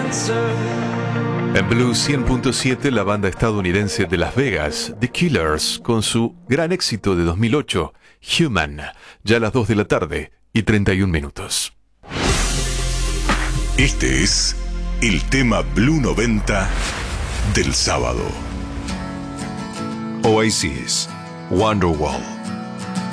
En Blue 100.7, la banda estadounidense de Las Vegas, The Killers, con su gran éxito de 2008, Human, ya a las 2 de la tarde y 31 minutos. Este es el tema Blue 90 del sábado. Oasis, Wonderwall.